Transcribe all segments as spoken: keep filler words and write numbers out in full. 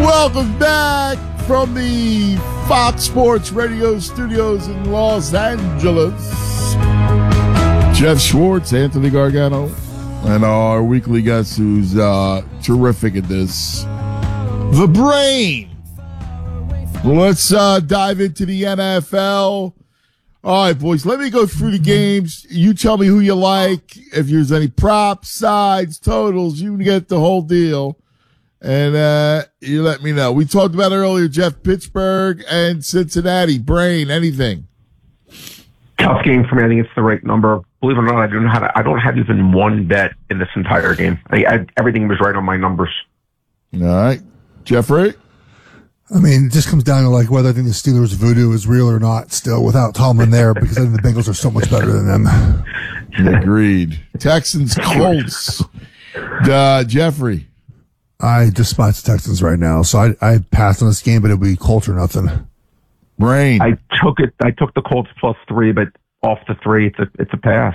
Welcome back from the Fox Sports Radio studios in Los Angeles. Jeff Schwartz, Anthony Gargano, and our weekly guest who's uh, terrific at this, The Brain. Let's uh, dive into the N F L. All right, boys, let me go through the games. You tell me who you like. If there's any props, sides, totals, you can get the whole deal. And uh you let me know. We talked about earlier, Jeff, Pittsburgh and Cincinnati. Brain, anything? Tough game for me. I think it's the right number. Believe it or not, I don't have I don't have even one bet in this entire game. I, I, everything was right on my numbers. All right, Jeffrey. I mean, it just comes down to like whether I think the Steelers' voodoo is real or not. Still, without Tomlin there, because I think the Bengals are so much better than them. Agreed. Texans, Colts. Uh, Jeffrey. I despise the Texans right now, so I I passed on this game, but it'll be Colts or nothing. Brain. I took it. I took the Colts plus three, but off the three, it's a it's a pass.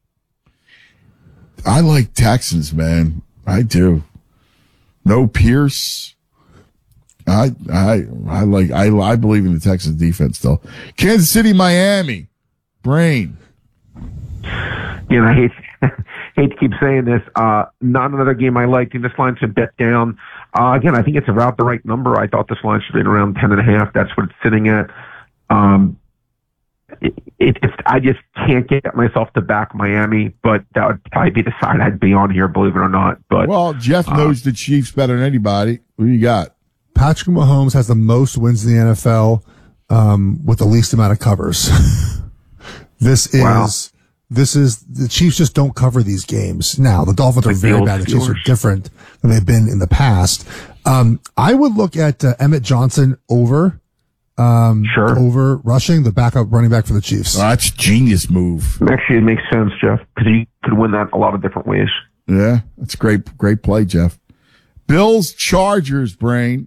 I like Texans, man. I do. No Pierce. I I I like I I believe in the Texans defense though. Kansas City, Miami. Brain. You know, I hate hate to keep saying this. Uh, not another game I liked. And this line should bet down. Uh, again, I think it's about the right number. I thought this line should be around ten and a half. That's what it's sitting at. Um, it, it, it's I just can't get myself to back Miami, but that would probably be the side I'd be on here, believe it or not. But well, Jeff knows uh, the Chiefs better than anybody. Who you got? Patrick Mahomes has the most wins in the N F L um, with the least amount of covers. This is. Wow. This is, the Chiefs just don't cover these games. Now, the Dolphins are very bad. The Chiefs are different than they've been in the past. Um, I would look at uh, Emmett Johnson over, um, sure. over rushing, the backup running back for the Chiefs. Oh, that's a genius move. Actually, it makes sense, Jeff, because you could win that a lot of different ways. Yeah, that's great, great play, Jeff. Bills, Chargers, Brain.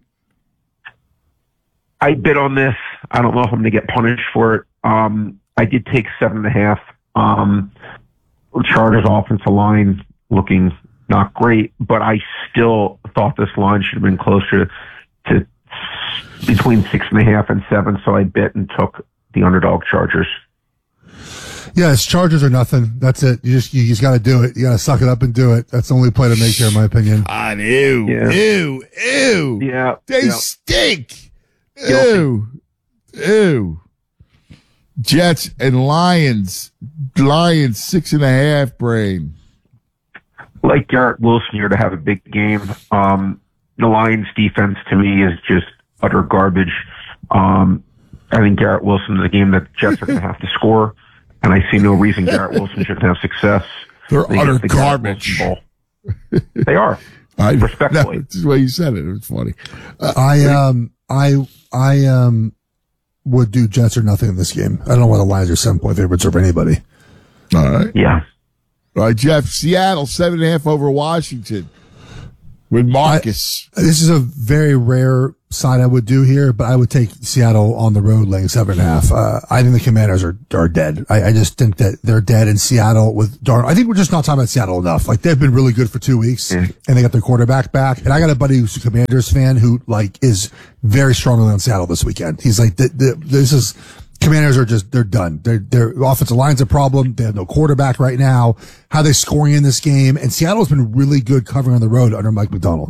I bid on this. I don't know if I'm going to get punished for it. Um, I did take seven and a half. Um, Chargers offensive line looking not great, but I still thought this line should have been closer to between six and a half and seven. So I bit and took the underdog Chargers. Yeah, it's Chargers or nothing. That's it. You just, you just got to do it. You got to suck it up and do it. That's the only play to make here, in my opinion. God, ew, yeah. ew, ew. Yeah. They yeah. stink. Guilty. Ew, ew. Jets and Lions. Lions six and a half, Brain. Like Garrett Wilson here to have a big game. Um, the Lions defense to me is just utter garbage. Um, I think Garrett Wilson is a game that Jets are going to have to score, and I see no reason Garrett Wilson shouldn't have success. They're they utter the garbage. They are. I, respectfully. That's the way you said it. It's funny. Uh, I, um, I, I, um, would do Jets or nothing in this game. I don't know why the Lions are seven point favorites over anybody. All right. Yeah. All right, Jeff. Seattle seven and a half over Washington with Marcus. I, this is a very rare side I would do here, but I would take Seattle on the road laying seven and a half. Uh, I think the Commanders are, are dead. I, I just think that they're dead in Seattle with Darnold. I think we're just not talking about Seattle enough. Like, they've been really good for two weeks mm. and they got their quarterback back. And I got a buddy who's a Commanders fan who like is very strongly on Seattle this weekend. He's like, the, the, this is, Commanders are just, they're done. Their, their offensive line's a problem. They have no quarterback right now. How are they scoring in this game? And Seattle's been really good covering on the road under Mike McDonald.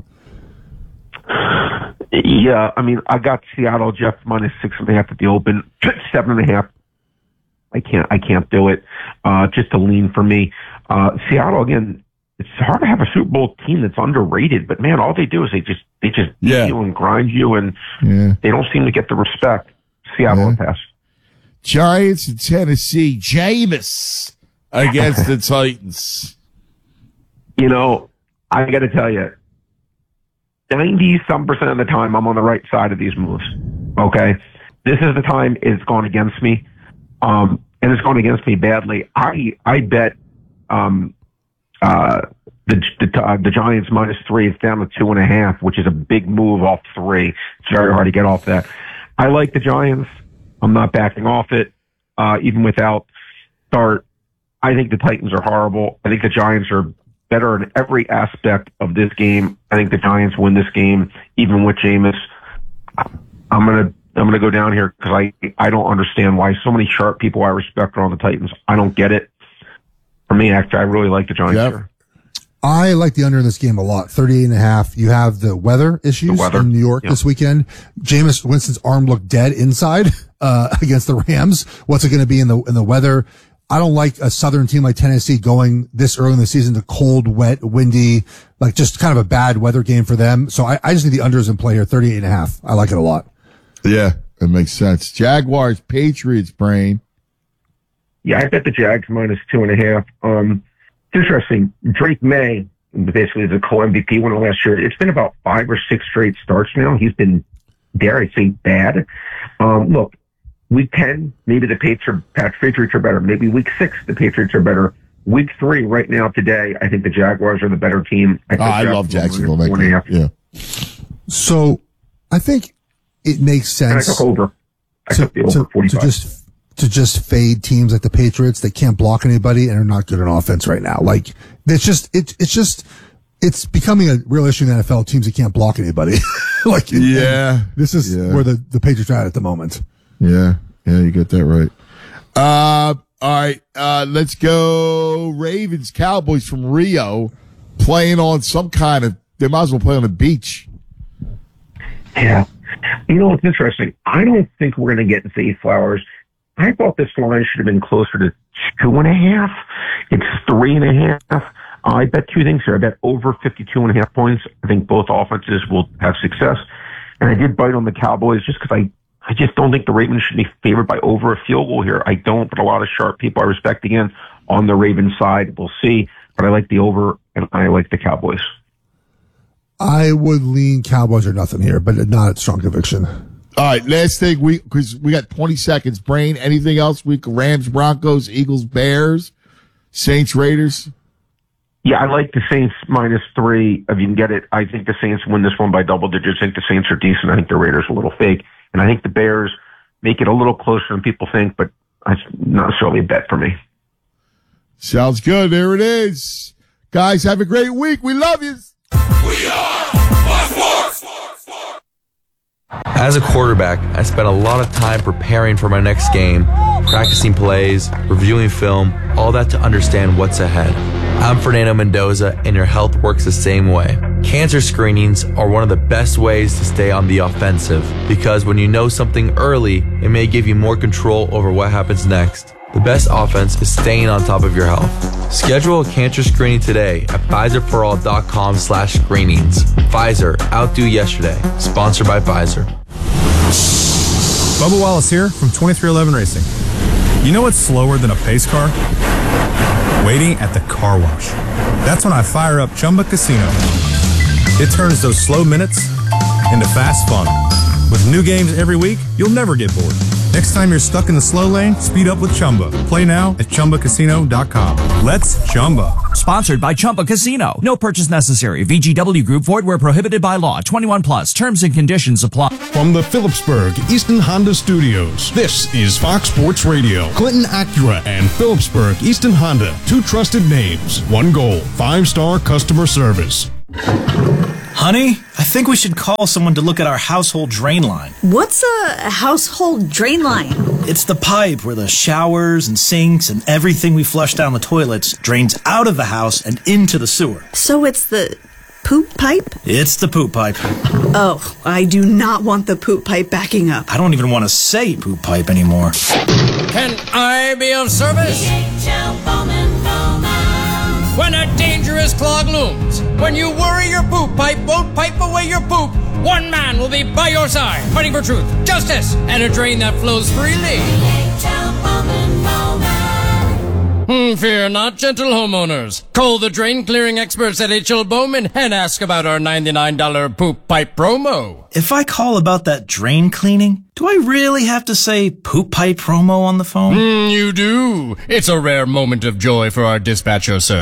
Yeah, I mean, I got Seattle, Jeff, minus six and a half at the open, seven and a half. I can't, I can't do it. Uh, just a lean for me. Uh, Seattle, again, it's hard to have a Super Bowl team that's underrated, but man, all they do is they just, they just yeah. beat you and grind you, and yeah. they don't seem to get the respect. Seattle yeah. pass. Giants and Tennessee, Jameis against the Titans. You know, I got to tell you, ninety some percent of the time, I'm on the right side of these moves. Okay, this is the time it's gone against me, um, and it's gone against me badly. I I bet um, uh, the the, uh, the Giants minus three is down to two and a half, which is a big move off three. It's very hard to get off that. I like the Giants. I'm not backing off it, uh, even without start. I think the Titans are horrible. I think the Giants are better in every aspect of this game. I think the Giants win this game, even with Jameis. I'm gonna I'm gonna go down here because I I don't understand why so many sharp people I respect are on the Titans. I don't get it. For me, actually, I really like the Giants Yep. here. I like the under in this game a lot. thirty-eight and a half. You have the weather issues The weather. in New York Yep. this weekend. Jameis Winston's arm looked dead inside, uh, against the Rams. What's it going to be in the, in the weather? I don't like a Southern team like Tennessee going this early in the season to cold, wet, windy, like just kind of a bad weather game for them. So I, I just think the unders in play here, thirty-eight and a half. I like it a lot. Yeah, it makes sense. Jaguars, Patriots, Brain. Yeah, I bet the Jags minus two and a half. Um, it's interesting. Drake May, basically the co-M V P winner last year. It's been about five or six straight starts now. He's been, dare I say, bad. Um, look, week ten, maybe the Patriots are, Patriots are better. Maybe week six, the Patriots are better. Week three, right now, today, I think the Jaguars are the better team. I, Oh, I love Jacksonville. One and a half. Yeah. So I think it makes And I sense took over. I to, took the over to, to forty-five. just to just fade teams like the Patriots that can't block anybody and are not good on offense right now. Like it's just it, it's just it's becoming a real issue in the N F L. Teams that can't block anybody. like Yeah. this is Yeah. where the the Patriots are at at the moment. Yeah. Yeah, you get that right. Uh, all right. Uh, let's go Ravens, Cowboys from Rio playing on some kind of, they might as well play on the beach. Yeah. You know, it's interesting. I don't think we're going to get Zay Flowers. I thought this line should have been closer to two and a half. It's three and a half. I bet two things here. I bet over fifty-two and a half points. I think both offenses will have success. And I did bite on the Cowboys just because I, I just don't think the Ravens should be favored by over a field goal here. I don't, but a lot of sharp people I respect again on the Ravens side. We'll see. But I like the over and I like the Cowboys. I would lean Cowboys or nothing here, but not at strong conviction. All right. Last thing we, cause we got twenty seconds. Brain, anything else? We Rams, Broncos, Eagles, Bears, Saints, Raiders. Yeah, I like the Saints minus three. If you can get it, I think the Saints win this one by double digits. I think the Saints are decent. I think the Raiders are a little fake. And I think the Bears make it a little closer than people think, but it's not necessarily a bet for me. Sounds good. There it is. Guys, have a great week. We love you. We are Fox Sports. As a quarterback, I spent a lot of time preparing for my next game, practicing plays, reviewing film, all that to understand what's ahead. I'm Fernando Mendoza, and your health works the same way. Cancer screenings are one of the best ways to stay on the offensive, because when you know something early, it may give you more control over what happens next. The best offense is staying on top of your health. Schedule a cancer screening today at Pfizer For All dot com slash screenings. Pfizer, outdo yesterday. Sponsored by Pfizer. Bubba Wallace here from twenty-three eleven Racing. You know what's slower than a pace car? Waiting at the car wash. That's when I fire up Chumba Casino. It turns those slow minutes into fast fun. With new games every week, you'll never get bored. Next time you're stuck in the slow lane, speed up with Chumba. Play now at Chumba Casino dot com. Let's Chumba. Sponsored by Chumba Casino. No purchase necessary. V G W Group. Void where prohibited by law. twenty-one plus. Terms and conditions apply. From the Phillipsburg Easton Honda Studios, this is Fox Sports Radio. Clinton Acura and Phillipsburg Easton Honda. Two trusted names. One goal. Five-star customer service. Honey, I think we should call someone to look at our household drain line. What's a household drain line? It's the pipe where the showers and sinks and everything we flush down the toilets drains out of the house and into the sewer. So it's the poop pipe? It's the poop pipe. Oh, I do not want the poop pipe backing up. I don't even want to say poop pipe anymore. Can I be of service? When a dangerous clog looms, when you worry your poop pipe won't pipe away your poop, one man will be by your side, fighting for truth, justice, and a drain that flows freely. Hmm, fear not, gentle homeowners. Call the drain clearing experts at H L Bowman and ask about our ninety-nine dollars poop pipe promo. If I call about that drain cleaning, do I really have to say poop pipe promo on the phone? Hmm, you do. It's a rare moment of joy for our dispatcher, sir.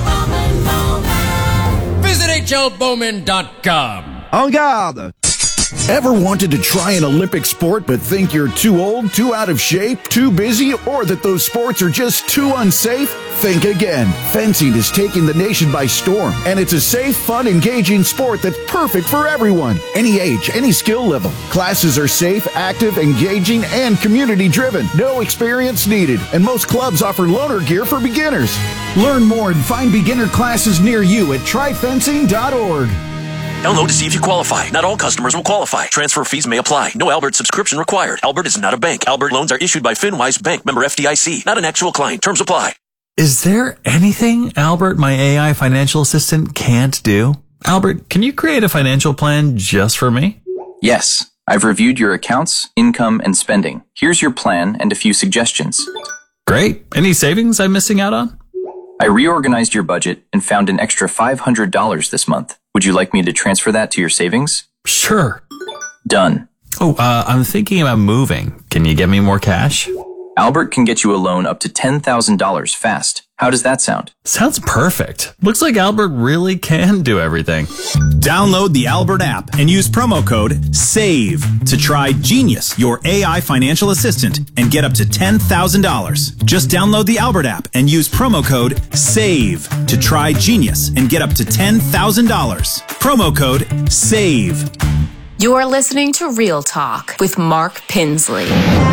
Visit H L Bowman dot com. En garde! Ever wanted to try an Olympic sport but think you're too old, too out of shape, too busy, or that those sports are just too unsafe? Think again. Fencing is taking the nation by storm, and it's a safe, fun, engaging sport that's perfect for everyone. Any age, any skill level. Classes are safe, active, engaging, and community-driven. No experience needed, and most clubs offer loaner gear for beginners. Learn more and find beginner classes near you at try fencing dot org. Download to see if you qualify. Not all customers will qualify. Transfer fees may apply. No Albert subscription required. Albert is not a bank. Albert loans are issued by FinWise Bank, member F D I C. Not an actual client. Terms apply. Is there anything Albert, my A I financial assistant, can't do? Albert, can you create a financial plan just for me? Yes. I've reviewed your accounts, income, and spending. Here's your plan and a few suggestions. Great. Any savings I'm missing out on? I reorganized your budget and found an extra five hundred dollars this month. Would you like me to transfer that to your savings? Sure. Done. Oh, uh, I'm thinking about moving. Can you get me more cash? Albert can get you a loan up to ten thousand dollars fast. How does that sound? Sounds perfect. Looks like Albert really can do everything. Download the Albert app and use promo code SAVE to try Genius, your A I financial assistant, and get up to ten thousand dollars. Just download the Albert app and use promo code SAVE to try Genius and get up to ten thousand dollars. Promo code SAVE. You're listening to Real Talk with Mark Pinsley.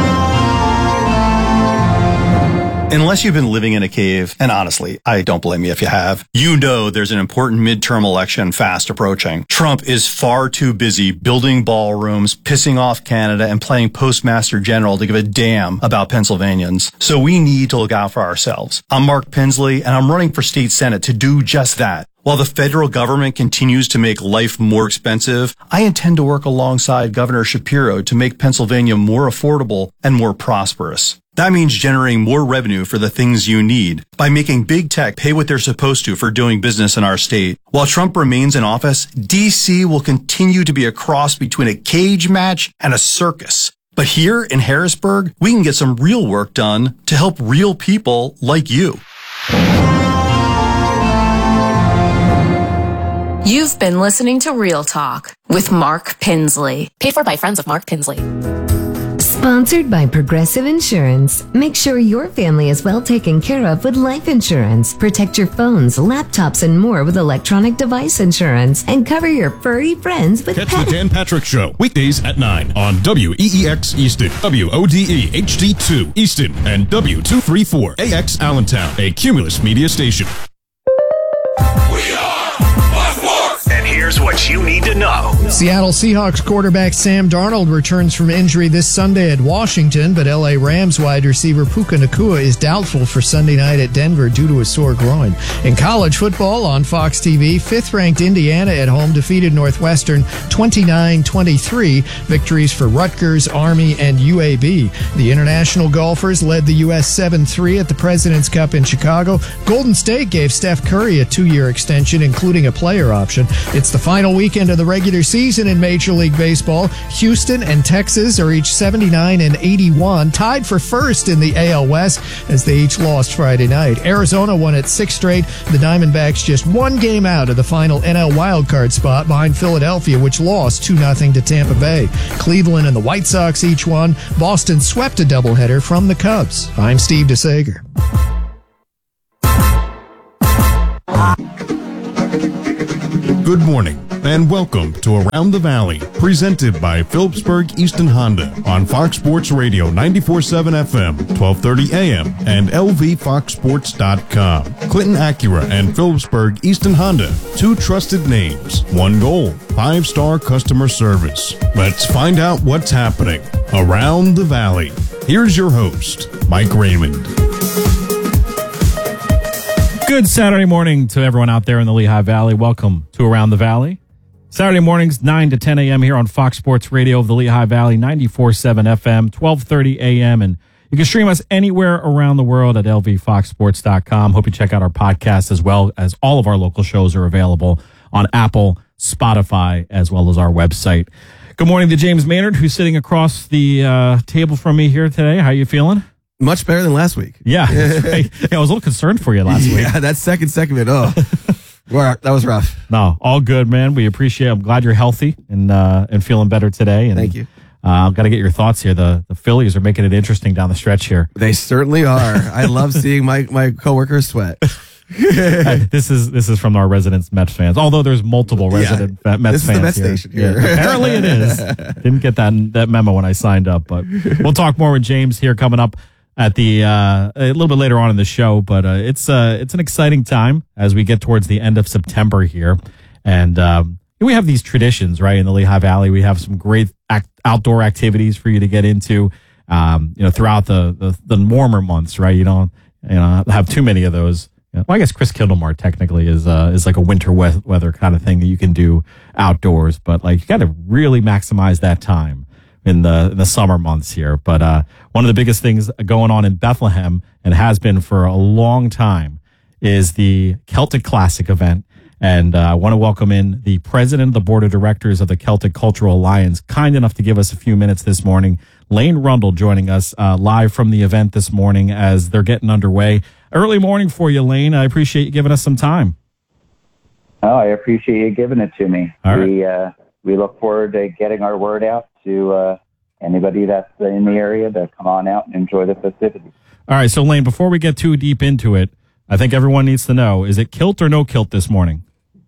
Unless you've been living in a cave, and honestly, I don't blame you if you have, you know there's an important midterm election fast approaching. Trump is far too busy building ballrooms, pissing off Canada, and playing Postmaster General to give a damn about Pennsylvanians. So we need to look out for ourselves. I'm Mark Pinsley, and I'm running for state senate to do just that. While the federal government continues to make life more expensive, I intend to work alongside Governor Shapiro to make Pennsylvania more affordable and more prosperous. That means generating more revenue for the things you need by making big tech pay what they're supposed to for doing business in our state. While Trump remains in office, D C will continue to be a cross between a cage match and a circus. But here in Harrisburg, we can get some real work done to help real people like you. You've been listening to Real Talk with Mark Pinsley. Paid for by friends of Mark Pinsley. Sponsored by Progressive Insurance. Make sure your family is well taken care of with life insurance. Protect your phones, laptops, and more with electronic device insurance. And cover your furry friends with Catch pet- the Dan Patrick Show, weekdays at nine on W E E X Easton, W O D E H D two Easton, and W two thirty-four A X Allentown, a Cumulus media station. And here's what you need to know. Seattle Seahawks quarterback Sam Darnold returns from injury this Sunday at Washington, but L A Rams wide receiver Puka Nacua is doubtful for Sunday night at Denver due to a sore groin. In college football on Fox T V, fifth-ranked Indiana at home defeated Northwestern twenty-nine twenty-three. Victories for Rutgers, Army, and U A B. The international golfers led the U S seven three at the President's Cup in Chicago. Golden State gave Steph Curry a two-year extension, including a player option. It's the final weekend of the regular season in Major League Baseball. Houston and Texas are each seventy-nine and eighty-one, tied for first in the A L West as they each lost Friday night. Arizona won its sixth straight. The Diamondbacks just one game out of the final N L wildcard spot behind Philadelphia, which lost two nothing to Tampa Bay. Cleveland and the White Sox each won. Boston swept a doubleheader from the Cubs. I'm Steve DeSager. Good morning and welcome to Around the Valley, presented by Phillipsburg Easton Honda on Fox Sports Radio ninety-four point seven F M, twelve thirty A M, and L V fox sports dot com. Clinton Acura and Phillipsburg Easton Honda, two trusted names, one goal, five-star customer service. Let's find out what's happening around the valley. Here's your host, Mike Raymond. Good Saturday morning to everyone out there in the Lehigh Valley. Welcome to Around the Valley. Saturday mornings, nine to ten A M here on Fox Sports Radio of the Lehigh Valley, ninety-four point seven F M, twelve thirty A M. And you can stream us anywhere around the world at L V fox sports dot com. Hope you check out our podcast as well, as all of our local shows are available on Apple, Spotify, as well as our website. Good morning to James Maynard, who's sitting across the uh, table from me here today. How you feeling? Much better than last week. Yeah, that's right. Yeah, I was a little concerned for you last week. Yeah, that second segment, oh. Well, that was rough. No, all good, man. We appreciate it. I'm glad you're healthy and uh, and feeling better today. And, Thank you. Uh, I've got to get your thoughts here. The the Phillies are making it interesting down the stretch here. They certainly are. I love seeing my, my coworkers sweat. Hey, this is this is from our resident Mets fans. Although there's multiple resident yeah, Mets this fans is the Mets here. station here. Yeah, apparently it is. Didn't get that that memo when I signed up, but we'll talk more with James here coming up at the uh, a little bit later on in the show. But uh, it's uh, it's an exciting time as we get towards the end of September here, and um, we have these traditions right in the Lehigh Valley. We have some great act- outdoor activities for you to get into. Um, you know, throughout the, the the warmer months, right? You don't you know have too many of those. Well, I guess Chris Kindlemart technically is uh, is like a winter we- weather kind of thing that you can do outdoors, but like you got to really maximize that time in the in the summer months here. But uh, one of the biggest things going on in Bethlehem and has been for a long time is the Celtic Classic event. And uh, I want to welcome in the president of the board of directors of the Celtic Cultural Alliance, kind enough to give us a few minutes this morning. Lane Rundle joining us uh, live from the event this morning as they're getting underway. Early morning for you, Lane. I appreciate you giving us some time. Oh, I appreciate you giving it to me. All right. We uh, we look forward to getting our word out to uh, anybody that's in the area to come on out and enjoy the festivities. All right, so Lane, before we get too deep into it, I think everyone needs to know, is it kilt or no kilt this morning?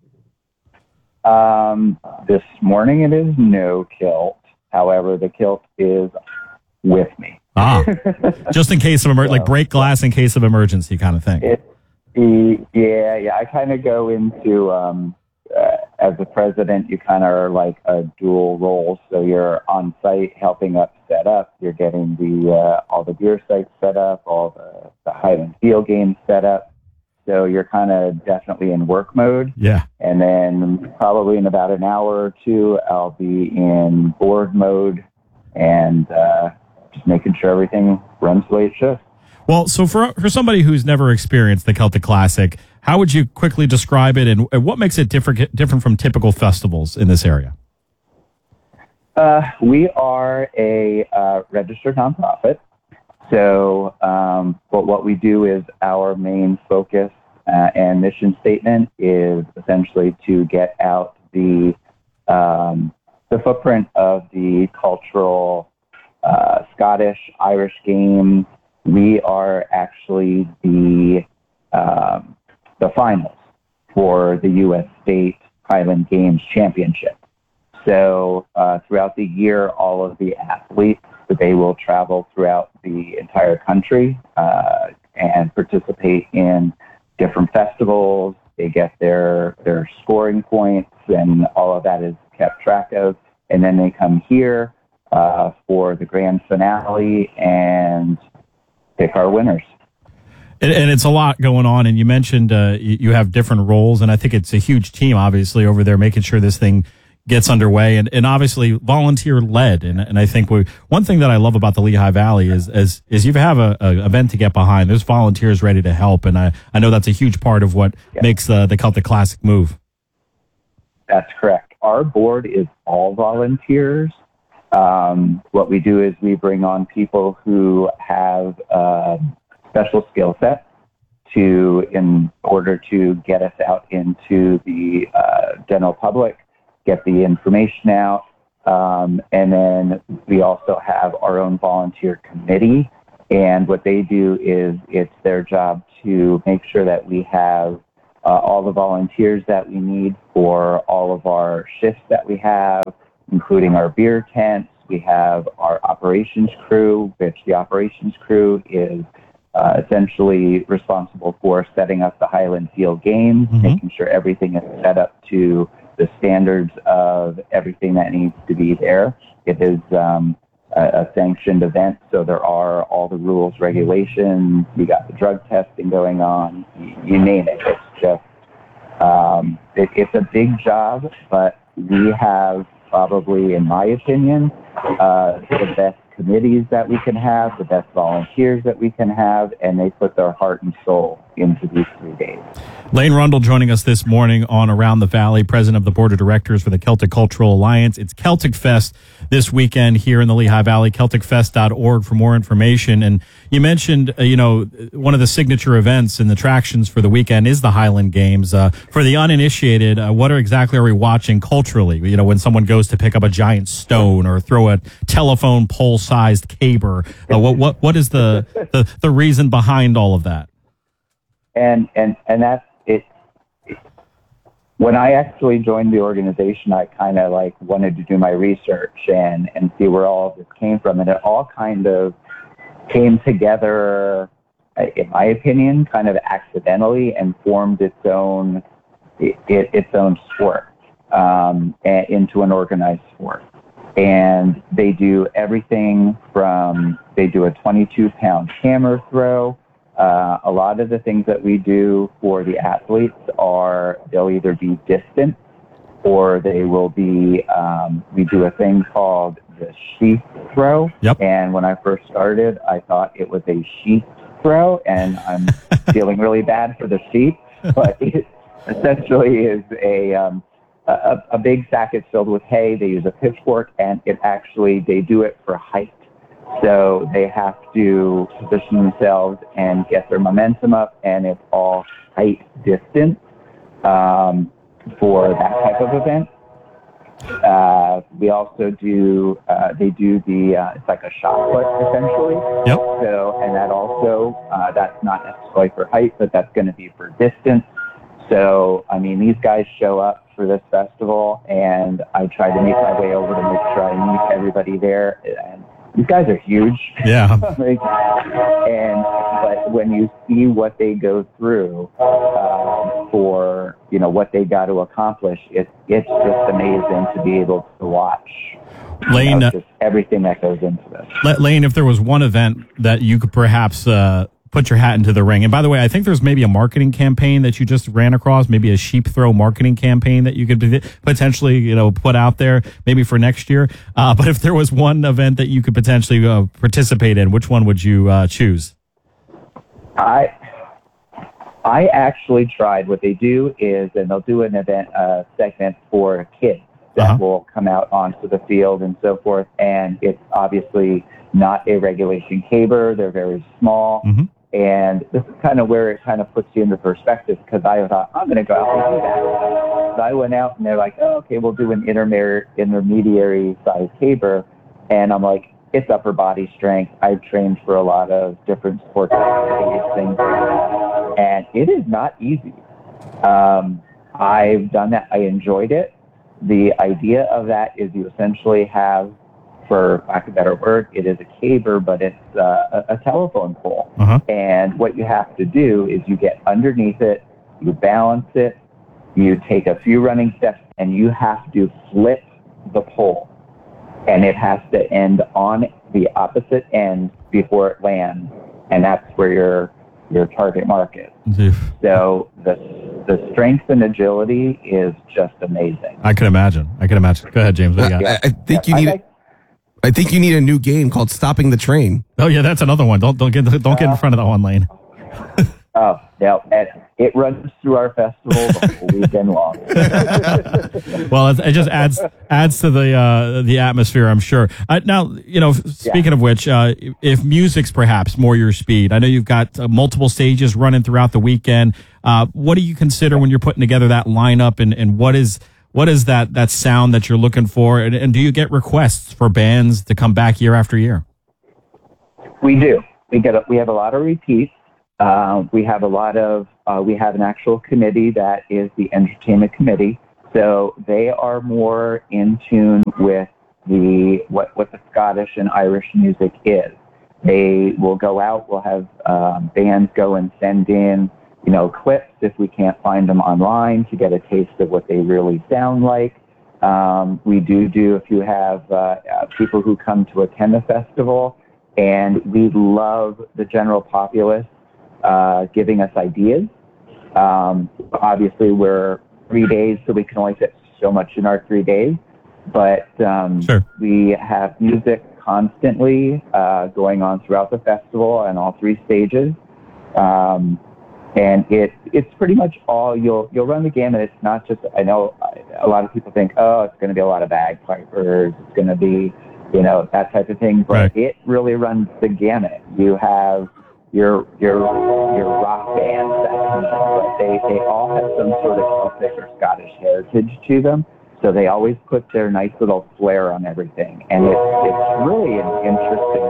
Um, this morning it is no kilt. However, the kilt is with me. Ah, just in case of emer- like break glass in case of emergency kind of thing. It, the, yeah, yeah. I kind of go into, um, uh, as a president, you kind of are like a dual role. So you're on site helping us set up. You're getting the uh, all the beer sites set up, all the, the Highland Field games set up. So you're kind of definitely in work mode. Yeah. And then probably in about an hour or two, I'll be in board mode and uh, just making sure everything runs the way it should. Well, so for for somebody who's never experienced the Celtic Classic, how would you quickly describe it, and, and what makes it different different from typical festivals in this area? Uh, we are a uh, registered nonprofit. So, um, but what we do is our main focus uh, and mission statement is essentially to get out the um, the footprint of the cultural uh, Scottish, Irish games. We are actually the um, the finals for the U S State Highland Games Championship. So uh, throughout the year, all of the athletes, they will travel throughout the entire country uh, and participate in different festivals. They get their their scoring points, and all of that is kept track of. And then they come here uh, for the grand finale and pick our winners. And, and it's a lot going on. And you mentioned uh, you, you have different roles, and I think it's a huge team, obviously, over there making sure this thing gets underway, and, and obviously volunteer led. And, and I think we, one thing that I love about the Lehigh Valley is, is, is you have a, a event to get behind. There's volunteers ready to help. And I, I know that's a huge part of what yeah. makes the, the Celtic Classic move. That's correct. Our board is all volunteers. Um, what we do is we bring on people who have uh, special skill sets to, in order to get us out into the uh, general public, get the information out. Um, and then we also have our own volunteer committee. And what they do is it's their job to make sure that we have uh, all the volunteers that we need for all of our shifts that we have, including our beer tents. We have our operations crew, which the operations crew is uh, essentially responsible for setting up the Highland Field games, mm-hmm. making sure everything is set up to the standards of everything that needs to be there. It is um, a, a sanctioned event, so there are all the rules, regulations. We got the drug testing going on. You, you name it. It's just, um, it, it's a big job, but we have probably, in my opinion, uh, the best committees that we can have, the best volunteers that we can have, and they put their heart and soul into these three days. Lane Rundle joining us this morning on Around the Valley, president of the board of directors for the Celtic Cultural Alliance. It's Celtic Fest this weekend here in the Lehigh Valley, celtic fest dot org for more information. And you mentioned, uh, you know, one of the signature events and attractions for the weekend is the Highland Games. Uh, for the uninitiated, uh, what are exactly are we watching culturally? You know, when someone goes to pick up a giant stone or throw a telephone pole-sized caber, uh, what, what, what is the, the, the reason behind all of that? And, and, and that's, it, it, when I actually joined the organization, I kind of like wanted to do my research and, and see where all of this came from. And it all kind of came together, in my opinion, kind of accidentally and formed its own, it, it, its own sport, um, and into an organized sport. And they do everything from, they do a twenty-two pound hammer throw. Uh, a lot of the things that we do for the athletes are, they'll either be distance or they will be, um, we do a thing called the sheath throw. Yep. And when I first started, I thought it was a sheath throw, and I'm feeling really bad for the sheep, but it essentially is a, um, a, a big sack is filled with hay. They use a pitchfork, and it actually, they do it for height. So they have to position themselves and get their momentum up, and it's all height distance um, for that type of event. Uh, we also do, uh, they do the, uh, it's like a shot put essentially. Yep. So, and that also, uh, that's not necessarily for height, but that's going to be for distance. So, I mean, these guys show up for this festival, and I try to make my way over to make sure I meet everybody there. And these guys are huge. Yeah. like, and but when you see what they go through um, for, you know, what they got to accomplish, it, it's just amazing to be able to watch. Lane, you know, just everything that goes into this. Lane, if there was one event that you could perhaps uh, put your hat into the ring, and by the way, I think there's maybe a marketing campaign that you just ran across, maybe a sheep throw marketing campaign that you could potentially, you know, put out there maybe for next year. Uh, but if there was one event that you could potentially uh, participate in, which one would you uh, choose? I I actually tried. What they do is, and they'll do an event uh, segment for kids that uh-huh. will come out onto the field and so forth. And it's obviously not a regulation caber. They're very small. Mm-hmm. And this is kind of where it kind of puts you into perspective, because I thought, I'm going to go out and do that. So I went out and they're like, oh, okay, we'll do an intermediary, intermediary size caber. And I'm like, it's upper body strength. I've trained for a lot of different sports things, and it is not easy. Um, I've done that. I enjoyed it. The idea of that is you essentially have, for lack of a better word, it is a caber, but it's uh, a, a telephone pole. Uh-huh. And what you have to do is you get underneath it, you balance it, you take a few running steps, and you have to flip the pole. And it has to end on the opposite end before it lands. And that's where your your target mark is. So the the strength and agility is just amazing. I can imagine. I can imagine. Go ahead, James. What you got? I, I think you need. I, I think you need a new game called Stopping the Train. Oh yeah, that's another one. Don't don't get don't get in front of that one, Lane. Oh, yeah, it runs through our festival the whole weekend long. Well, it, it just adds adds to the uh, the atmosphere, I'm sure. Uh, now, you know, speaking yeah. of which, uh, if music's perhaps more your speed, I know you've got uh, multiple stages running throughout the weekend. Uh, what do you consider when you're putting together that lineup, and, and what is what is that that sound that you're looking for, and, and do you get requests for bands to come back year after year? We do. We get a, we have a lot of repeats. Uh, we have a lot of, uh, we have an actual committee that is the entertainment committee. So they are more in tune with the, what, what the Scottish and Irish music is. They will go out, we'll have um, bands go and send in, you know, clips if we can't find them online to get a taste of what they really sound like. Um, we do do, if you have uh, uh, people who come to attend the festival, and we love the general populace Uh, giving us ideas. Um, obviously, we're three days, so we can only fit so much in our three days. But um, sure. we have music constantly uh, going on throughout the festival and all three stages. Um, And it it's pretty much all you'll you'll run the gamut. It's not just I know a lot of people think, oh, it's going to be a lot of bagpipers, it's going to be, you know, that type of thing. But right. It really runs the gamut. You have your your your rock band section, but they they all have some sort of Celtic or Scottish heritage to them. So they always put their nice little flair on everything, and it's it's really an interesting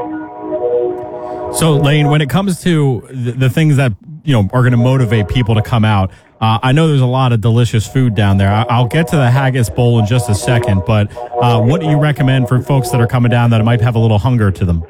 venue. So, Lane, when it comes to the, the things that you know are going to motivate people to come out, uh, I know there's a lot of delicious food down there. I, I'll get to the haggis bowl in just a second, but uh, what do you recommend for folks that are coming down that might have a little hunger to them?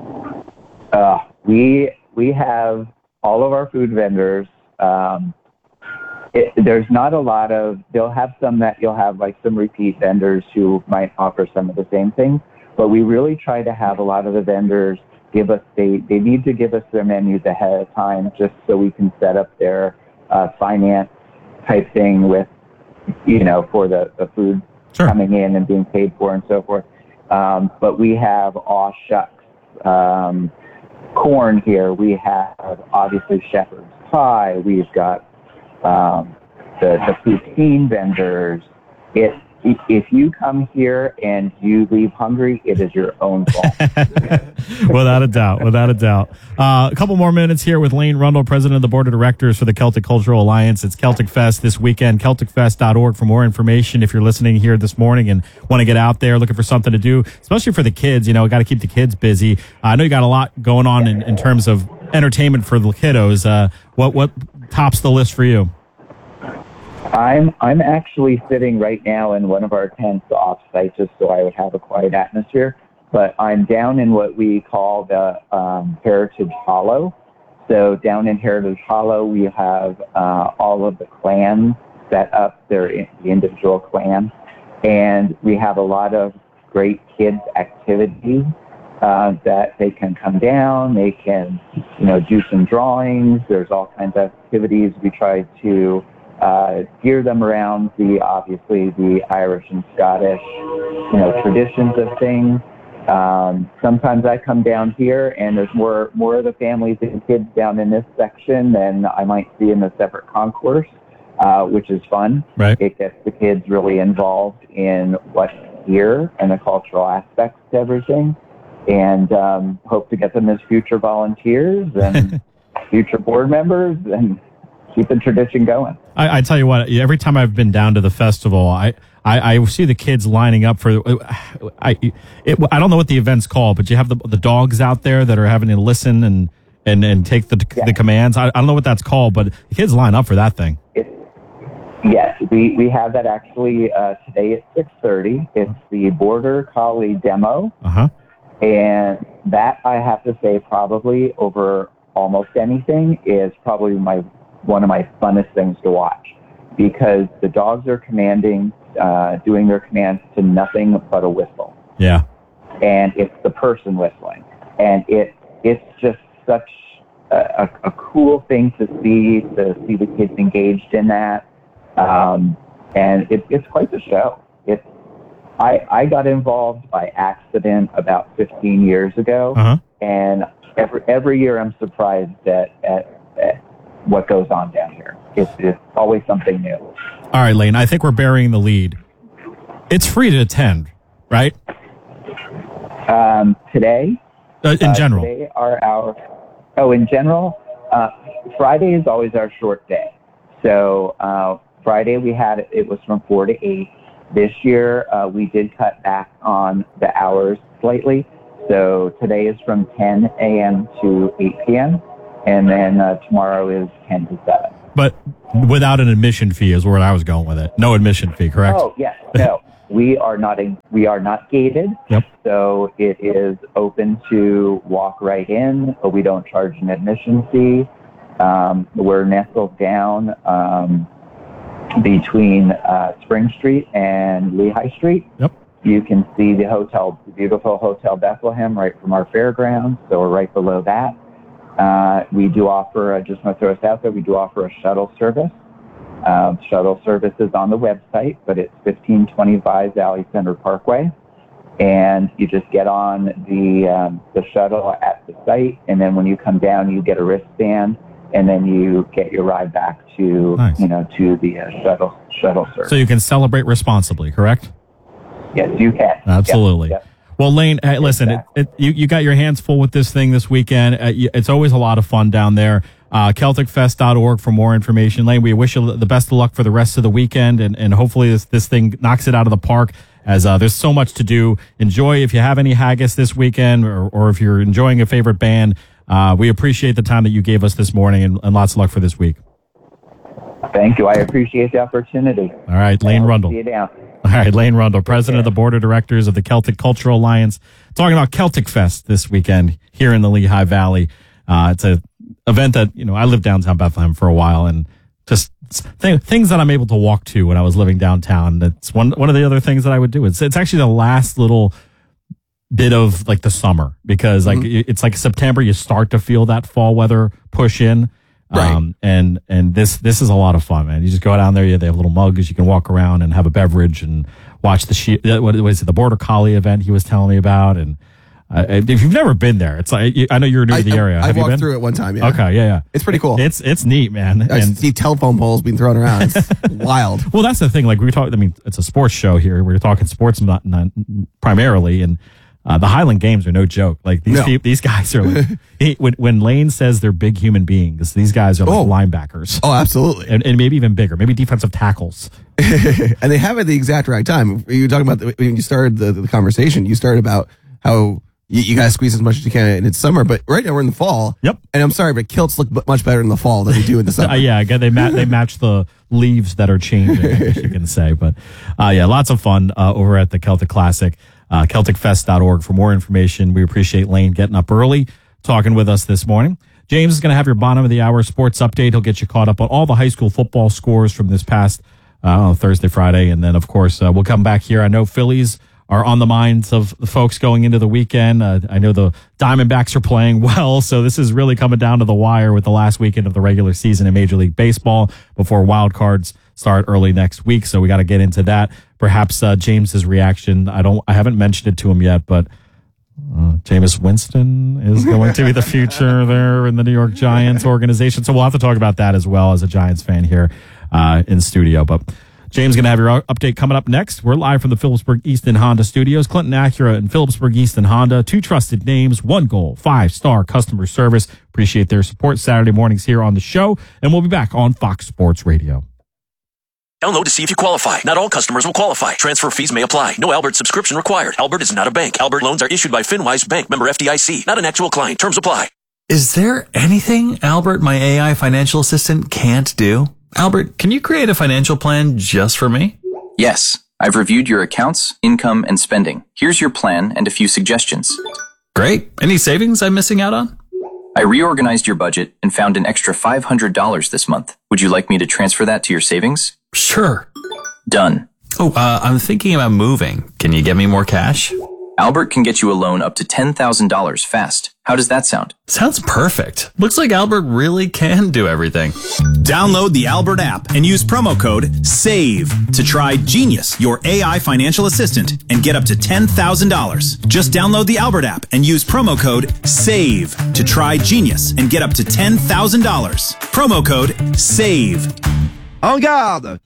Uh, we we have all of our food vendors. Um, It, there's not a lot of, they'll have some that you'll have like some repeat vendors who might offer some of the same things, but we really try to have a lot of the vendors give us, they, they need to give us their menus ahead of time just so we can set up their uh, finance type thing with, you know, for the, the food sure. coming in and being paid for and so forth. Um, but we have aw shucks um, corn here. We have obviously shepherd's pie. We've got Um, the, the poutine vendors. It, if you come here and you leave hungry, it is your own fault. Without a doubt, without a doubt. Uh, a couple more minutes here with Lane Rundle, president of the board of directors for the Celtic Cultural Alliance. It's Celtic Fest this weekend, celtic fest dot org for more information. If you're listening here this morning and want to get out there looking for something to do, especially for the kids, you know, got to keep the kids busy. Uh, I know you got a lot going on in, in terms of entertainment for the kiddos. Uh, what, what tops the list for you? I'm I'm actually sitting right now in one of our tents off-site just so I would have a quiet atmosphere. But I'm down in what we call the um, Heritage Hollow. So down in Heritage Hollow, we have uh, all of the clans set up, their the individual clan, and we have a lot of great kids activities uh, that they can come down. They can, you know, do some drawings. There's all kinds of activities. We try to Uh, gear them around the, obviously, the Irish and Scottish, you know, traditions of things. Um, sometimes I come down here and there's more, more of the families and kids down in this section than I might see in the separate concourse, uh, which is fun. Right. It gets the kids really involved in what's here and the cultural aspects to everything. And um, hope to get them as future volunteers and future board members and keep the tradition going. I, I tell you what, every time I've been down to the festival, I, I, I see the kids lining up for. I it, I don't know what the event's called, but you have the the dogs out there that are having to listen and and, and take the yeah. the commands. I, I don't know what that's called, but the kids line up for that thing. It, yes, we, we have that actually uh, today at six thirty. It's the Border Collie demo, uh-huh. and that I have to say probably over almost anything is probably my. one of my funnest things to watch because the dogs are commanding, uh, doing their commands to nothing but a whistle. Yeah. And it's the person whistling. And it, it's just such a, a, a cool thing to see, to see the kids engaged in that. Um, and it, it's quite the show. It's, I, I got involved by accident about fifteen years ago. Uh-huh. And every, every year I'm surprised at, at, at what goes on down here. It's, it's always something new. All right, Lane, I think we're burying the lead. It's free to attend, right? Um, today? Uh, in uh, general. Today are our, oh, in general, uh, Friday is always our short day. So uh, Friday we had, it was from four to eight. This year uh, we did cut back on the hours slightly. So today is from ten a.m. to eight p.m. And then uh, tomorrow is ten to seven. But without an admission fee is where I was going with it. No admission fee, correct? Oh, yes. No, we are not in, we are not gated. Yep. So it is open to walk right in. But we don't charge an admission fee. Um, we're nestled down um, between uh, Spring Street and Lehigh Street. Yep. You can see the hotel, the beautiful Hotel Bethlehem right from our fairgrounds. So we're right below that. Uh, we do offer, I just want to throw us out there, we do offer a shuttle service. Uh, shuttle service is on the website, but it's fifteen twenty-five Valley Center Parkway. And you just get on the um, the shuttle at the site, and then when you come down, you get a wristband, and then you get your ride back to Nice. you know to the uh, shuttle shuttle service. So you can celebrate responsibly, correct? Yes, you can. Absolutely. Yep, yep. Well, Lane, hey, listen, Exactly. it, it, you, you got your hands full with this thing this weekend. Uh, you- it's always a lot of fun down there. Uh, Celtic Fest dot org for more information. Lane, we wish you the best of luck for the rest of the weekend, and, and hopefully this, this thing knocks it out of the park, as uh, there's so much to do. Enjoy if you have any haggis this weekend, or, or if you're enjoying a favorite band. Uh, we appreciate the time that you gave us this morning, and, and lots of luck for this week. Thank you. I appreciate the opportunity. All right, Lane I'll Rundle. See you down. All right, Lane Rundle, president of the board of directors of the Celtic Cultural Alliance, talking about Celtic Fest this weekend here in the Lehigh Valley. Uh, it's a event that, you know, I lived downtown Bethlehem for a while, and just th- things that I'm able to walk to when I was living downtown. That's one one of the other things that I would do. It's it's actually the last little bit of like the summer, because like Mhm. it's like September, you start to feel that fall weather push in. Right. Um, and, and this, this is a lot of fun, man. You just go down there, you, they have little mugs, you can walk around and have a beverage and watch the she, what, what is it, the Border Collie event he was telling me about. And, uh, if you've never been there, it's like, I know you're new to the I, area. I, have I you walked been? through it one time. Yeah. Okay. Yeah. Yeah. It's pretty cool. It's, it's neat, man. I And see telephone poles being thrown around. It's wild. well, that's the thing. Like we were talking, I mean, it's a sports show here. We're talking sports not, not primarily. And, uh, the Highland Games are no joke. Like these No. people, these guys are like, he, when, when Lane says they're big human beings, these guys are like Oh. linebackers. Oh, absolutely. And, and maybe even bigger, maybe defensive tackles. And they have it at the exact right time. You were talking about the, when you started the, the conversation, you started about how you, you guys squeeze as much as you can and it's summer, but right now we're in the fall. Yep. And I'm sorry, but kilts look bu- much better in the fall than they do in the summer. Uh, yeah, again, they ma- they match the leaves that are changing, I guess you can say. But uh, yeah, lots of fun uh, over at the Celtic Classic, uh, Celtic Fest dot org for more information. We appreciate Lane getting up early, talking with us this morning. James is going to have your bottom of the hour sports update. He'll get you caught up on all the high school football scores from this past uh, I don't know, Thursday, Friday. And then, of course, uh, we'll come back here. I know Phillies are on the minds of the folks going into the weekend. Uh, I know the Diamondbacks are playing well, so this is really coming down to the wire with the last weekend of the regular season in Major League Baseball before wild cards start early next week. So we got to get into that. Perhaps uh, James's reaction. I don't. I haven't mentioned it to him yet, but uh, Jameis Winston is going to be the future there in the New York Giants organization. So we'll have to talk about that as well as a Giants fan here uh, in studio. But James going to have your update coming up next. We're live from the Phillipsburg Easton Honda Studios. Clinton Acura and Phillipsburg Easton Honda, two trusted names, one goal, five-star customer service. Appreciate their support Saturday mornings here on the show, and we'll be back on Fox Sports Radio. Download to see if you qualify. Not all customers will qualify. Transfer fees may apply. No Albert subscription required. Albert is not a bank. Albert loans are issued by FinWise Bank, member F D I C. Not an actual client. Terms apply. Is there anything Albert, my A I financial assistant, can't do? Albert, can you create a financial plan just for me? Yes, I've reviewed your accounts, income, and spending. Here's your plan and a few suggestions. Great. Any savings I'm missing out on? I reorganized your budget and found an extra five hundred dollars this month. Would you like me to transfer that to your savings? Sure. Done. Oh, uh, I'm thinking about moving. Can you get me more cash? Albert can get you a loan up to ten thousand dollars fast. How does that sound? Sounds perfect. Looks like Albert really can do everything. Download the Albert app and use promo code SAVE to try Genius, your A I financial assistant, and get up to ten thousand dollars. Just download the Albert app and use promo code SAVE to try Genius and get up to ten thousand dollars. Promo code SAVE. En garde!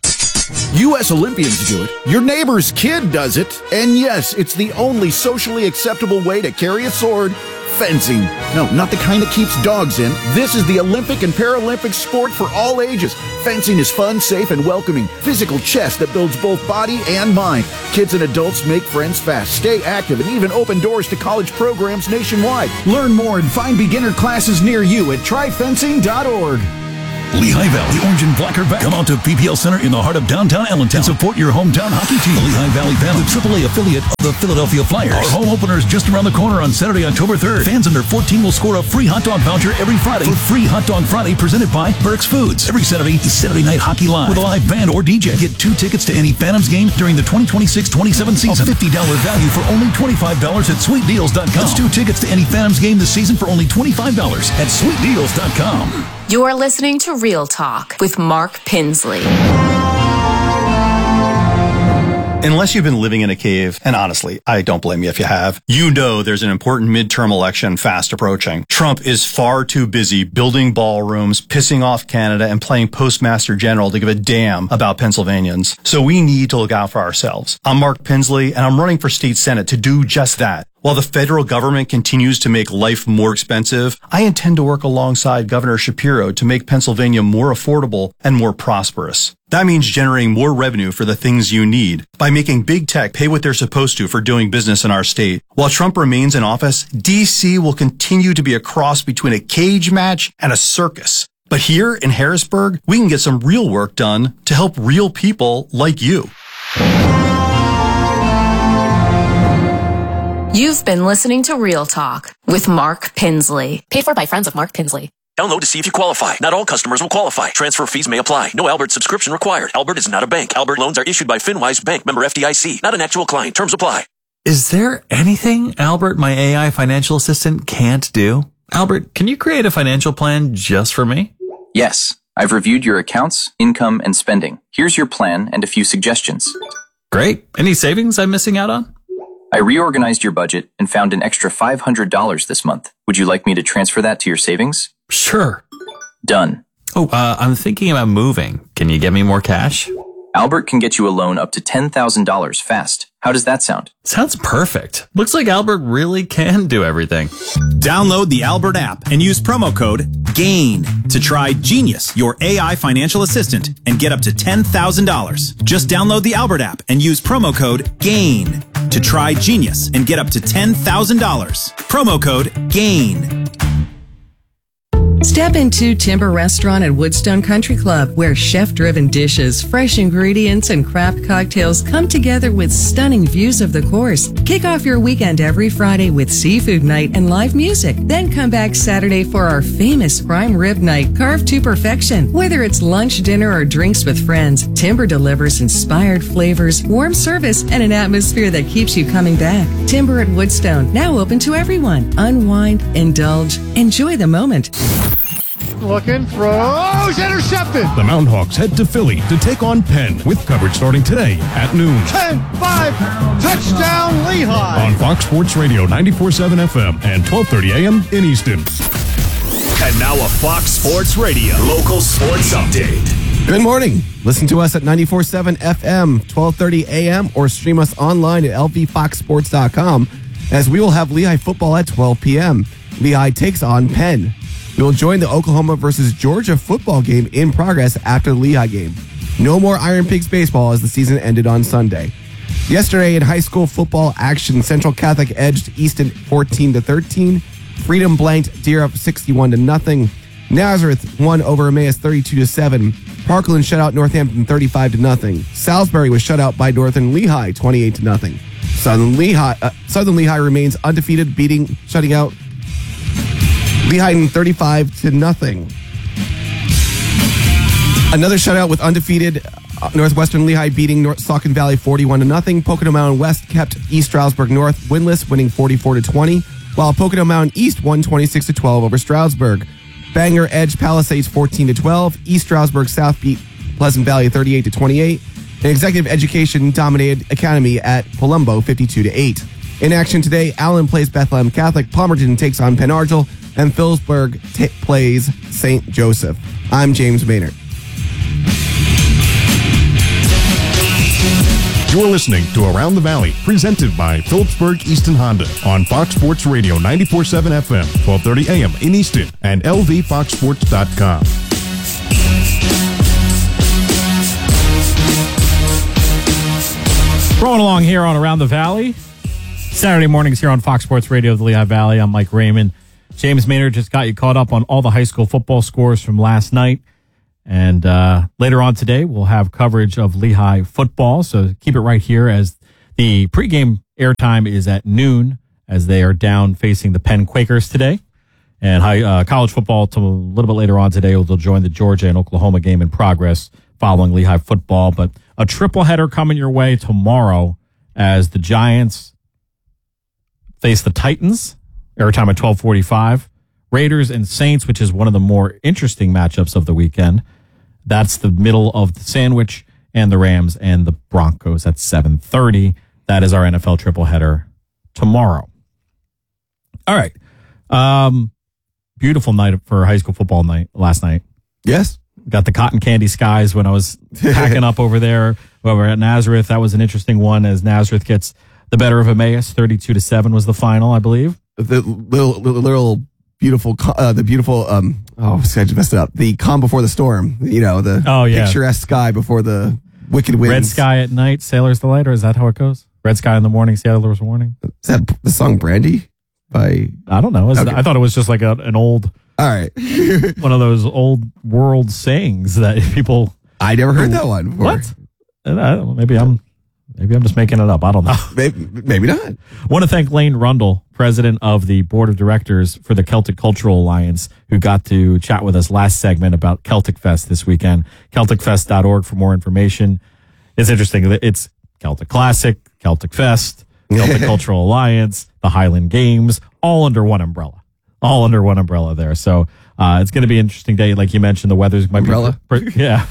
U S Olympians do it. Your neighbor's kid does it. And yes, it's the only socially acceptable way to carry a sword. Fencing. No, not the kind that keeps dogs in. This is the Olympic and Paralympic sport for all ages. Fencing is fun, safe, and welcoming. Physical chess that builds both body and mind. Kids and adults make friends fast, stay active, and even open doors to college programs nationwide. Learn more and find beginner classes near you at try fencing dot org. Lehigh Valley, orange and black are back. Come out to P P L Center in the heart of downtown Allentown and support your hometown hockey team. The Lehigh Valley Phantoms, the triple A affiliate of the Philadelphia Flyers. Our home opener is just around the corner on Saturday, October third. Fans under fourteen will score a free hot dog voucher every Friday for Free Hot Dog Friday presented by Burke's Foods. Every Saturday is Saturday Night Hockey Live with a live band or D J. Get two tickets to any Phantoms game during the twenty twenty-six twenty-seven season. A fifty dollars value for only twenty-five dollars at sweet deals dot com. That's two tickets to any Phantoms game this season for only twenty-five dollars at sweet deals dot com. You are listening to Real Talk with Mark Pinsley. Unless you've been living in a cave, and honestly, I don't blame you if you have, you know there's an important midterm election fast approaching. Trump is far too busy building ballrooms, pissing off Canada, and playing Postmaster General to give a damn about Pennsylvanians. So we need to look out for ourselves. I'm Mark Pinsley, and I'm running for state senate to do just that. While the federal government continues to make life more expensive, I intend to work alongside Governor Shapiro to make Pennsylvania more affordable and more prosperous. That means generating more revenue for the things you need by making big tech pay what they're supposed to for doing business in our state. While Trump remains in office, D C will continue to be a cross between a cage match and a circus. But here in Harrisburg, we can get some real work done to help real people like you. You've been listening to Real Talk with Mark Pinsley. Paid for by friends of Mark Pinsley. Download to see if you qualify. Not all customers will qualify. Transfer fees may apply. No Albert subscription required. Albert is not a bank. Albert loans are issued by FinWise Bank, member F D I C. Not an actual client. Terms apply. Is there anything Albert, my A I financial assistant, can't do? Albert, can you create a financial plan just for me? Yes. I've reviewed your accounts, income, and spending. Here's your plan and a few suggestions. Great. Any savings I'm missing out on? I reorganized your budget and found an extra five hundred dollars this month. Would you like me to transfer that to your savings? Sure. Done. Oh, uh, I'm thinking about moving. Can you get me more cash? Albert can get you a loan up to ten thousand dollars fast. How does that sound? Sounds perfect. Looks like Albert really can do everything. Download the Albert app and use promo code GAIN to try Genius, your A I financial assistant, and get up to ten thousand dollars. Just download the Albert app and use promo code GAIN to try Genius and get up to ten thousand dollars. Promo code GAIN. Step into Timber Restaurant at Woodstone Country Club, where chef-driven dishes, fresh ingredients, and craft cocktails come together with stunning views of the course. Kick off your weekend every Friday with seafood night and live music. Then come back Saturday for our famous prime rib night, carved to perfection. Whether it's lunch, dinner, or drinks with friends, Timber delivers inspired flavors, warm service, and an atmosphere that keeps you coming back. Timber at Woodstone, now open to everyone. Unwind, indulge, enjoy the moment. Looking, throws, intercepted. The Mountain Hawks head to Philly to take on Penn with coverage starting today at noon. ten five, touchdown Lehigh. On Fox Sports Radio ninety-four point seven F M and twelve thirty A M in Easton. And now a Fox Sports Radio local sports update. Good morning. Listen to us at ninety-four point seven F M, twelve thirty A M, or stream us online at L V fox sports dot com, as we will have Lehigh football at twelve P M Lehigh takes on Penn. We will join the Oklahoma versus Georgia football game in progress after the Lehigh game. No more Iron Pigs baseball as the season ended on Sunday. Yesterday in high school football action, Central Catholic edged Easton fourteen to thirteen. Freedom blanked Deer up sixty-one to nothing. Nazareth won over Emmaus thirty-two to seven. Parkland shut out Northampton thirty-five to nothing. Salisbury was shut out by Northern Lehigh twenty-eight to nothing. Southern Lehigh, uh, Southern Lehigh remains undefeated, beating, shutting out Lehigh thirty-five to nothing. Another shutout with undefeated uh, Northwestern Lehigh beating North Saucon Valley forty-one to nothing. Pocono Mountain West kept East Stroudsburg North winless, winning forty-four to twenty, while Pocono Mountain East won twenty-six to twelve over Stroudsburg. Bangor edged Palisades fourteen to twelve. East Stroudsburg South beat Pleasant Valley thirty-eight to twenty-eight. And Executive Education dominated Academy at Palumbo fifty-two to eight. In action today, Allen plays Bethlehem Catholic, Palmerton takes on Penn Argyle, and Phillipsburg t- plays Saint Joseph. I'm James Maynard. You're listening to Around the Valley, presented by Phillipsburg Easton Honda on Fox Sports Radio ninety-four point seven F M, twelve thirty A M in Easton, and L V fox sports dot com. Rolling along here on Around the Valley. Saturday mornings here on Fox Sports Radio of the Lehigh Valley. I'm Mike Raymond. James Maynard just got you caught up on all the high school football scores from last night. And uh, later on today, we'll have coverage of Lehigh football. So keep it right here, as the pregame airtime is at noon, as they are down facing the Penn Quakers today. And high, uh, college football to a little bit later on today, they'll join the Georgia and Oklahoma game in progress following Lehigh football. But a triple header coming your way tomorrow as the Giants face the Titans. Airtime at twelve forty-five. Raiders and Saints, which is one of the more interesting matchups of the weekend. That's the middle of the sandwich and the Rams and the Broncos at seven thirty. That is our N F L triple header tomorrow. All right. Um, beautiful night for high school football night last night. Yes. Got the cotton candy skies when I was packing up over there over at Nazareth. That was an interesting one as Nazareth gets the better of Emmaus. thirty-two to seven was the final, I believe. The little, little, little beautiful, uh, the beautiful, um, oh, I just messed it up. The calm before the storm, you know, the oh, yeah. picturesque sky before the wicked winds. Red sky at night, sailor's delight, or is that how it goes? Red sky in the morning, sailor's warning. Is that the song Brandy? By I don't know. Is okay. it, I thought it was just like a, an old, all right, one of those old world sayings that people. I never heard that one before. What? I don't know, maybe I'm, maybe I'm just making it up. I don't know. maybe, maybe not. I want to thank Lane Rundle, president of the board of directors for the Celtic Cultural Alliance, who got to chat with us last segment about Celtic Fest this weekend. Celtic Fest dot org for more information. It's interesting. It's Celtic Classic, Celtic Fest, Celtic Cultural Alliance, the Highland Games, all under one umbrella. All under one umbrella there. So uh, it's going to be an interesting day. Like you mentioned, the weather's might umbrella. be, yeah,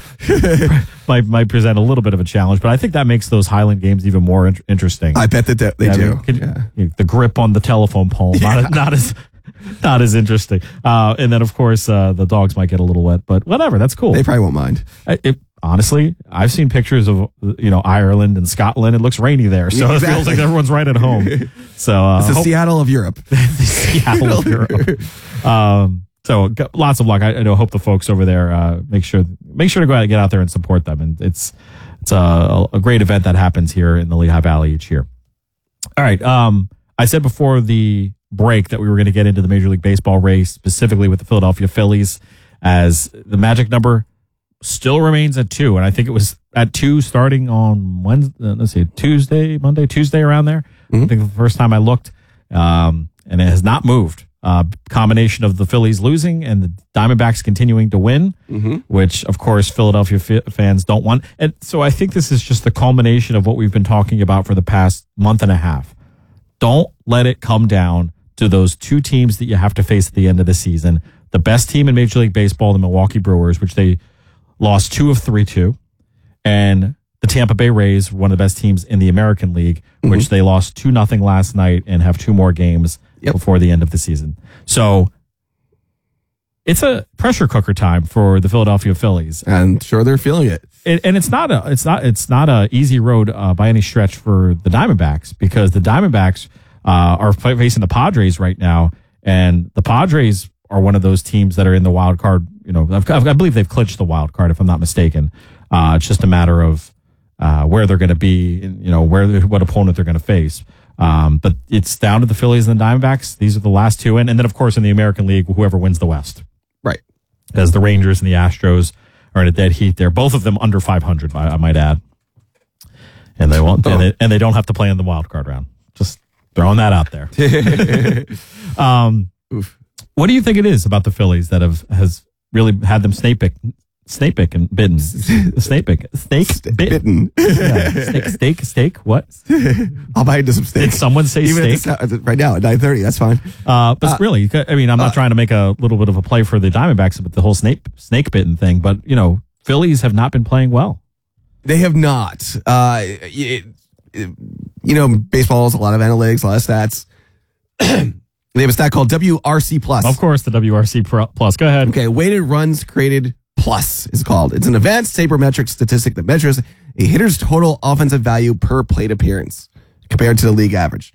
might might present a little bit of a challenge, but I think that makes those Highland Games even more in- interesting. I bet that they, they yeah, do. I mean, could, yeah. you know, the grip on the telephone pole, yeah. not, not as not as interesting. Uh, and then of course uh, the dogs might get a little wet, but whatever. That's cool. They probably won't mind. I, it, Honestly, I've seen pictures of, you know, Ireland and Scotland. It looks rainy there, so exactly. It feels like everyone's right at home. So uh, it's the hope, Seattle of Europe. the Seattle of Europe. Um, so lots of luck. I, I know. Hope the folks over there uh, make sure make sure to go out and get out there and support them. And it's it's a, a great event that happens here in the Lehigh Valley each year. All right. Um, I said before the break that we were going to get into the Major League Baseball race, specifically with the Philadelphia Phillies, as the magic number still remains at two, and I think it was at two starting on Wednesday. Uh, let's see, Tuesday, Monday, Tuesday, around there. Mm-hmm. I think the first time I looked, um, and it has not moved. Uh, combination of the Phillies losing and the Diamondbacks continuing to win, mm-hmm. which of course Philadelphia f- fans don't want. And so I think this is just the culmination of what we've been talking about for the past month and a half. Don't let it come down to those two teams that you have to face at the end of the season. The best team in Major League Baseball, the Milwaukee Brewers, which they lost two of three to, and the Tampa Bay Rays, one of the best teams in the American League, mm-hmm. which they lost two nothing last night and have two more games yep. before the end of the season. So it's a pressure cooker time for the Philadelphia Phillies. I'm sure they're feeling it. it and it's not a it's not it's not a easy road uh, by any stretch for the Diamondbacks, because the Diamondbacks uh, are facing the Padres right now, and the Padres are one of those teams that are in the wild card. You know, I've, I believe they've clinched the wild card, if I'm not mistaken. Uh, it's just a matter of uh, where they're going to be, you know, where what opponent they're going to face. Um, but it's down to the Phillies and the Diamondbacks. These are the last two, and, and then of course in the American League, whoever wins the West, right? As the Rangers and the Astros are in a dead heat there, both of them under five hundred, I, I might add, and they won't, oh. and, they, and they don't have to play in the wild card round. Just throwing that out there. um, Oof. What do you think it is about the Phillies that have has really had them snake pick, snake pick and bitten, snake pick, snake St- bitten, bitten. yeah, steak, steak, steak. What? I'll buy into some steak. Did someone say Even steak? At this, right now at nine thirty? That's fine. Uh, but uh, really, I mean, I'm not uh, trying to make a little bit of a play for the Diamondbacks with the whole snake snake bitten thing, but you know, Phillies have not been playing well. They have not. Uh, it, it, you know, baseball is a lot of analytics, a lot of stats. They have a stat called W R C plus. Of course, the W R C plus. Go ahead. Okay, weighted runs created plus is called. It's an advanced sabermetric statistic that measures a hitter's total offensive value per plate appearance compared to the league average.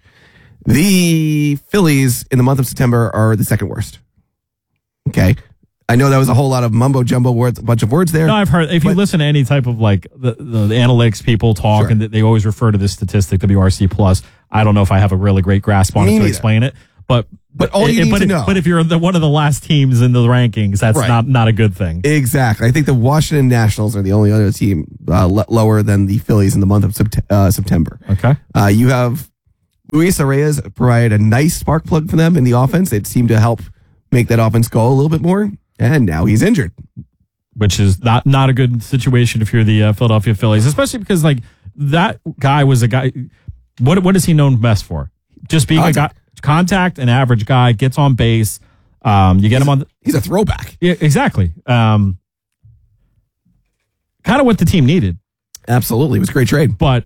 The Phillies in the month of September are the second worst. Okay. I know that was a whole lot of mumbo jumbo words, a bunch of words there. No, I've heard, if but, you listen to any type of like the, the, the analytics people talk, sure. and they always refer to this statistic, W R C plus. I don't know if I have a really great grasp on Me it to neither. explain it. But but all you it, need but to if, know. But if you're the, one of the last teams in the rankings, that's right. not not a good thing. Exactly. I think the Washington Nationals are the only other team uh, l- lower than the Phillies in the month of sept- uh, September. Okay. Uh, you have Luis Arias provided a nice spark plug for them in the offense. It seemed to help make that offense go a little bit more, and now he's injured, which is not not a good situation if you're the uh, Philadelphia Phillies, especially because like that guy was a guy. What what is he known best for? Just being Contact. a guy. Contact, an average guy, gets on base. Um, you get he's him on. The, he's a throwback. Yeah, exactly. Um, kind of what the team needed. Absolutely. It was a great trade. But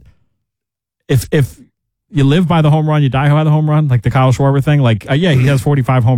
if if you live by the home run, you die by the home run, like the Kyle Schwarber thing, like, uh, yeah, he has forty-five home